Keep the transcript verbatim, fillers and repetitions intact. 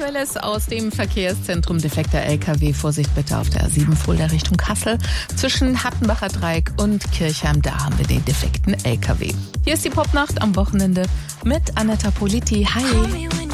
Aktuelles aus dem Verkehrszentrum: defekter L K W. Vorsicht bitte auf der A sieben Fulda Richtung Kassel. Zwischen Hattenbacher Dreieck und Kirchheim, da haben wir den defekten L K W. Hier ist die Popnacht am Wochenende mit Anetta Politi. Hi!